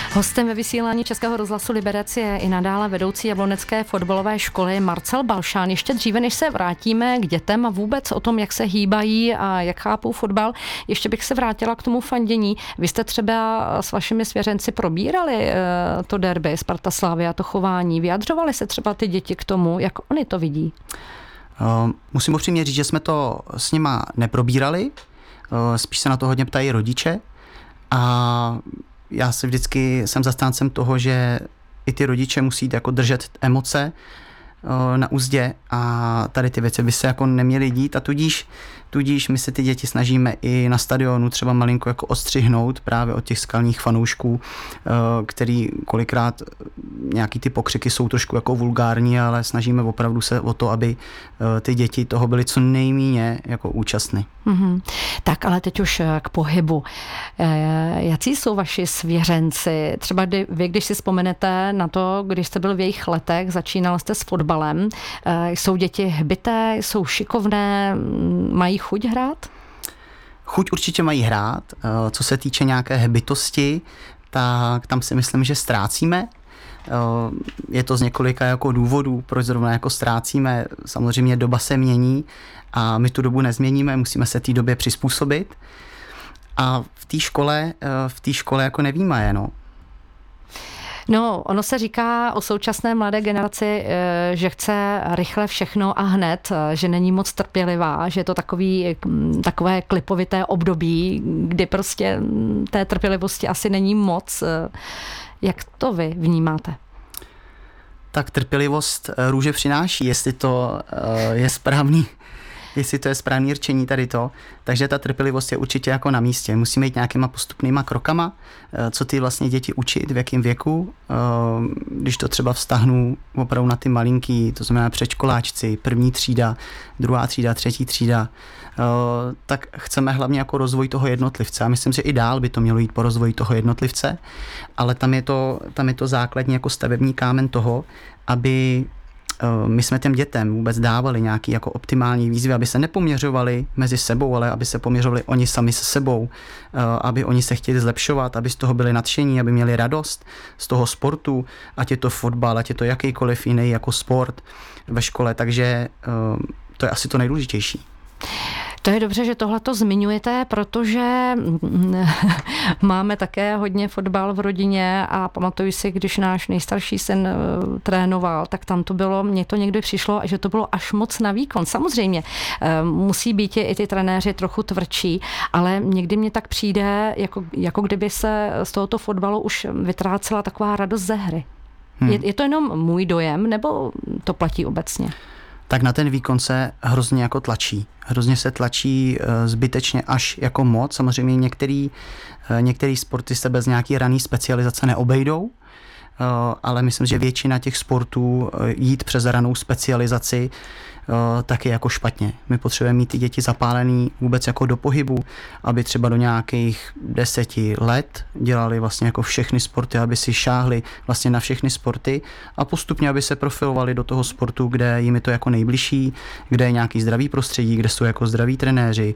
Hostem ve vysílání Českého rozhlasu Liberec je i nadále vedoucí jablonecké fotbalové školy Marcel Balšán. Ještě dříve, než se vrátíme k dětem a vůbec o tom, jak se hýbají a jak chápou fotbal, ještě bych se vrátila k tomu fandění. Vy jste třeba s vašimi svěřenci probírali to derby Sparta Slavia, to chování. Vyjadřovali se třeba ty děti k tomu, jak oni to vidí? Musím upřímně říct, že jsme to s nima neprobírali. Spíš se na to hodně ptají rodiče. A já se vždycky jsem zastáncem toho, že i ty rodiče musí jako držet emoce na uzdě a tady ty věci by se jako neměly dít a tudíž my se ty děti snažíme i na stadionu třeba malinko jako odstřihnout právě od těch skalních fanoušků, který kolikrát nějaký ty pokřiky jsou trošku jako vulgární, ale snažíme opravdu se o to, aby ty děti toho byly co nejméně jako účastny. Mm-hmm. Tak ale teď už k pohybu. Jací jsou vaši svěřenci? Třeba vy, když si vzpomenete na to, když jste byl v jejich letech, začínal jste s fotbalem, jsou děti hbité, jsou šikovné, mají chuť hrát? Chuť určitě mají hrát. Co se týče nějaké hbitosti, tak tam si myslím, že ztrácíme. Je to z několika jako důvodů, proč zrovna jako ztrácíme. Samozřejmě doba se mění a my tu dobu nezměníme, musíme se té době přizpůsobit. A v té škole jako nevíme, no. No, ono se říká o současné mladé generaci, že chce rychle všechno a hned, že není moc trpělivá, že je to takové klipovité období, kdy prostě té trpělivosti asi není moc. Jak to vy vnímáte? Tak trpělivost růže přináší, jestli to je správný rčení tady to. Takže ta trpělivost je určitě jako na místě. Musíme jít nějakýma postupnýma krokama, co ty vlastně děti učit, v jakém věku. Když to třeba vztahnu opravdu na ty malinký, to znamená předškoláčci, první třída, druhá třída, třetí třída, tak chceme hlavně jako rozvoj toho jednotlivce. A myslím, že i dál by to mělo jít po rozvoji toho jednotlivce, ale tam je to základní jako stavební kámen toho, aby my jsme těm dětem vůbec dávali nějaký jako optimální výzvy, aby se nepoměřovali mezi sebou, ale aby se poměřovali oni sami se sebou, aby oni se chtěli zlepšovat, aby z toho byli nadšení, aby měli radost z toho sportu, ať je to fotbal, ať je to jakýkoliv jiný jako sport ve škole, takže to je asi to nejdůležitější. To je dobře, že tohleto zmiňujete, protože máme také hodně fotbal v rodině a pamatuju si, když náš nejstarší syn trénoval, tak tam to bylo, mně to někdy přišlo, že to bylo až moc na výkon. Samozřejmě musí být i ty trenéři trochu tvrdší, ale někdy mně tak přijde, jako kdyby se z tohoto fotbalu už vytrácela taková radost ze hry. Je to jenom můj dojem, nebo to platí obecně? Tak na ten výkon se hrozně jako tlačí. Hrozně se tlačí zbytečně až jako moc. Samozřejmě některý sporty se bez nějaký raný specializace neobejdou, ale myslím, že většina těch sportů jít přes ranou specializaci tak je jako špatně. My potřebujeme mít ty děti zapálený vůbec jako do pohybu, aby třeba do nějakých 10 let dělali vlastně jako všechny sporty, aby si šáhli vlastně na všechny sporty a postupně, aby se profilovali do toho sportu, kde jim je to jako nejbližší, kde je nějaký zdravý prostředí, kde jsou jako zdraví trenéři,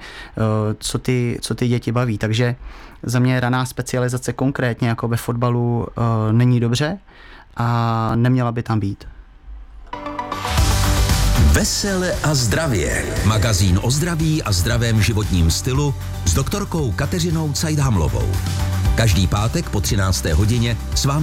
co ty děti baví. Takže za mě raná specializace konkrétně jako ve fotbalu není dobře a neměla by tam být. Vesele a zdravě. Magazín o zdraví a zdravém životním stylu s doktorkou Kateřinou Cajdhamlovou. Každý pátek po 13. hodině s vámi